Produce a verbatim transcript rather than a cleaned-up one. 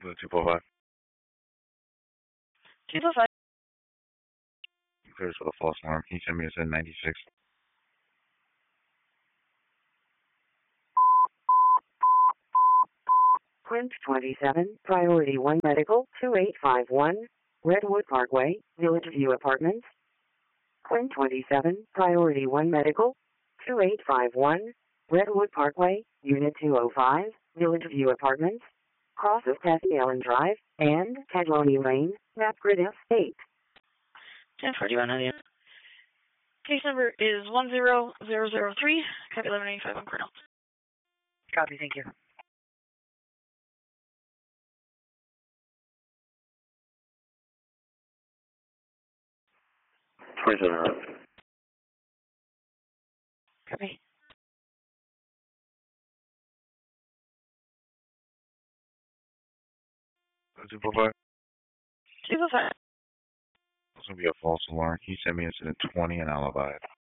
The two four five. two four five. Clears for the false alarm. Can you send me a ninety-six? Quint twenty-seven, Priority one Medical, two eight five one, Redwood Parkway, Village View Apartments. Quint twenty-seven, Priority one Medical, two eight five one, Redwood Parkway, Unit two oh five, Village View Apartments, cross of Kathy Allen Drive, and Cadloni Lane, Mapgrid F eight. ten forty-one on the case number is one zero zero zero three, copy eleven eighty-five on Cornell. Copy, thank you. twenty-seven. Copy. The two four five. two four five. It's going to be a false alarm. Can you send me a twenty and I'll abide?